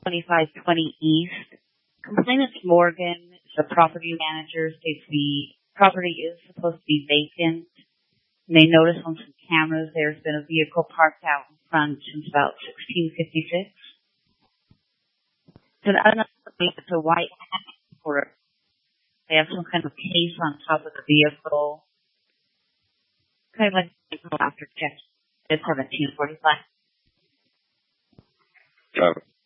2520 East. Complainant's Morgan, the property manager, states the property is supposed to be vacant. And they notice on some cameras there's been a vehicle parked out in front since about 1656. So I don't know if it's a white hat or they have some kind of case on top of the vehicle. Kind of like after check. It's 1745.